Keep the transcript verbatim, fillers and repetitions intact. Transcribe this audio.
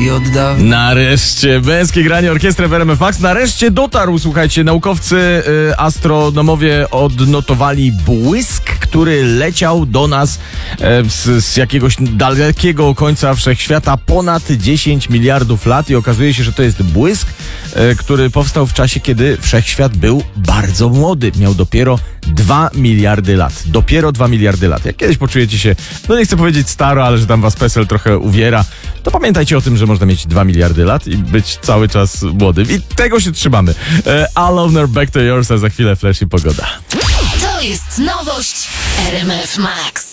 i od dawna. Nareszcie męskie granie orkiestrę w R M F Max. Nareszcie dotarł, słuchajcie, naukowcy, y, astronomowie odnotowali błysk, który leciał do nas y, z, z jakiegoś dalekiego końca wszechświata ponad dziesięć miliardów lat i okazuje się, że to jest błysk, y, który powstał w czasie, kiedy wszechświat był bardzo młody. Miał dopiero dwa miliardy lat. Dopiero dwa miliardy lat. Jak kiedyś poczujecie się, no nie chcę powiedzieć staro, ale że tam was PESEL trochę uwiera, to pamiętajcie o tym, że można mieć dwa miliardy lat i być cały czas młodym. I tego się trzymamy. E, Alone Back to Yours, a za chwilę Flash i pogoda. To jest nowość w R M F Max.